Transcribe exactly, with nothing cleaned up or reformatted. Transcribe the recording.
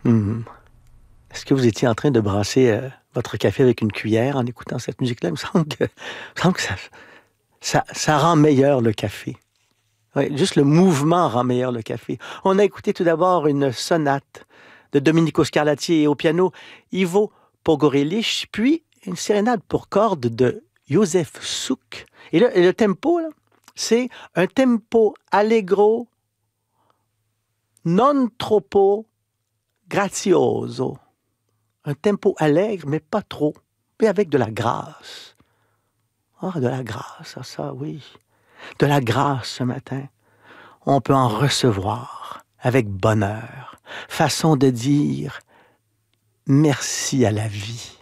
Mmh. Est-ce que vous étiez en train de brasser, heu, votre café avec une cuillère en écoutant cette musique-là? Il me semble que il me semble que ça ça ça rend meilleur le café. Oui, juste le mouvement rend meilleur le café. On a écouté tout d'abord une sonate de Domenico Scarlatti et au piano Ivo Pogorelic, puis une sérénade pour cordes de Józef Suk. Et là, et le tempo, là, c'est un tempo allegro non troppo grazioso. Un tempo allègre, mais pas trop, mais avec de la grâce. Ah, de la grâce, ah ça, oui. De la grâce ce matin. On peut en recevoir avec bonheur. Façon de dire merci à la vie.